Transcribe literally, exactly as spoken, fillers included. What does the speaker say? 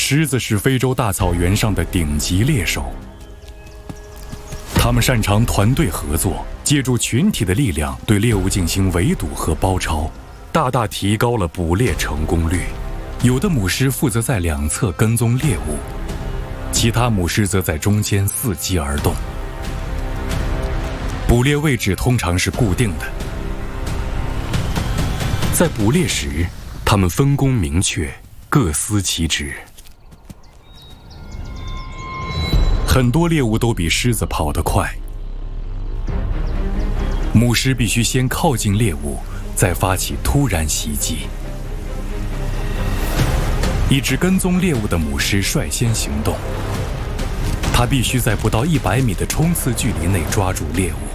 狮子是非洲大草原上的顶级猎手，它们擅长团队合作，借助群体的力量对猎物进行围堵和包抄，大大提高了捕猎成功率。有的母狮负责在两侧跟踪猎物，其他母狮则在中间伺机而动。捕猎位置通常是固定的，在捕猎时，它们分工明确，各司其职。很多猎物都比狮子跑得快，母狮必须先靠近猎物，再发起突然袭击。一只跟踪猎物的母狮率先行动，它必须在不到一百米的冲刺距离内抓住猎物。